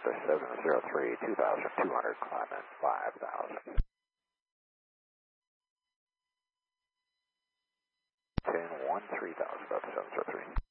703, 2,200, climbing 5,000. 10-1, 3,000, up 703.